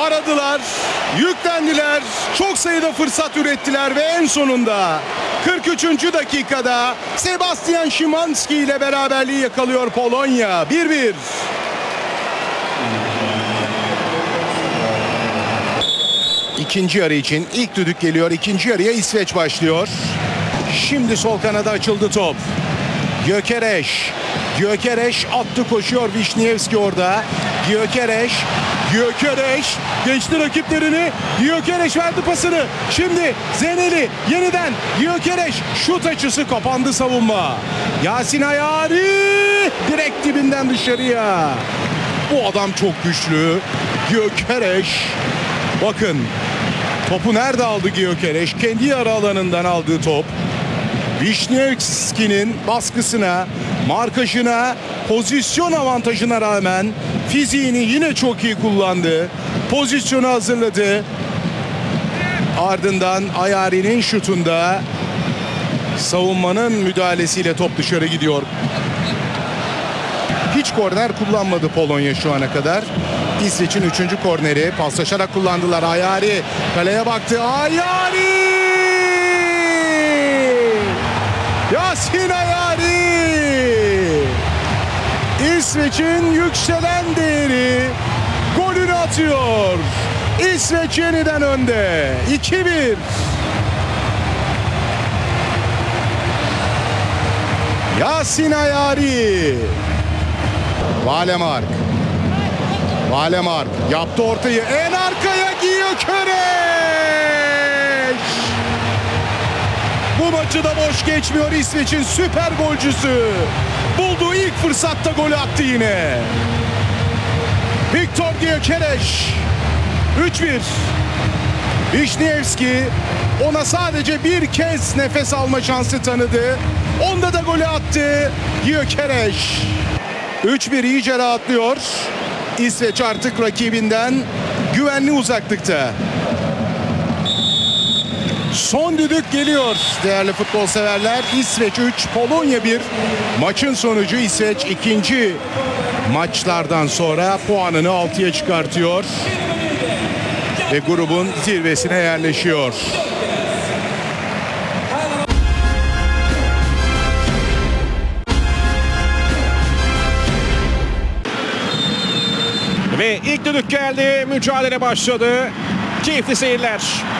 Aradılar, yüklendiler, çok sayıda fırsat ürettiler ve en sonunda 43. dakikada Sebastian Szymanski ile beraberliği yakalıyor Polonya. 1-1. İkinci yarı için ilk düdük geliyor. İkinci yarıya İsveç başlıyor. Şimdi sol kanada açıldı top. Gyökeres attı, koşuyor Wisniewski orada. Gyökeres geçti rakiplerini. Gyökeres verdi pasını. Şimdi Zeneli yeniden Gyökeres, şut açısı, kapandı savunma. Yasin Ayari direkt dibinden dışarıya. Bu adam çok güçlü. Gyökeres. Bakın topu nerede aldı Gyökeres? Kendi yarı alanından aldığı top. Wisniewski'nin baskısına, markajına, pozisyon avantajına rağmen fiziğini yine çok iyi kullandı. Pozisyonu hazırladı. Ardından Ayari'nin şutunda savunmanın müdahalesiyle top dışarı gidiyor. Hiç korner kullanmadı Polonya şu ana kadar. İsveç'in 3. korneri paslaşarak kullandılar. Ayari kaleye baktı. Ayari! Yasin Ayari! İsveç'in yükselen değeri golünü atıyor. İsveç yeniden önde. 2-1. Yasin Ayari. Valemark yaptı ortayı. En arkaya Gyökeres. Bu maçı da boş geçmiyor İsveç'in süper golcüsü. Bulduğu ilk fırsatta golü attı yine. Viktor Gyökeres. 3-1. Wisniewski ona sadece bir kez nefes alma şansı tanıdı. Onda da golü attı Gyökeres. 3-1 iyice rahatlıyor. İsveç artık rakibinden güvenli uzaklıkta. Son düdük geliyor değerli futbol severler. İsveç 3, Polonya 1. Maçın sonucu İsveç ikinci maçlardan sonra puanını 6'ya çıkartıyor. Ve grubun zirvesine yerleşiyor. Ve ilk düdük geldi. Mücadele başladı. Keyifli seyirler.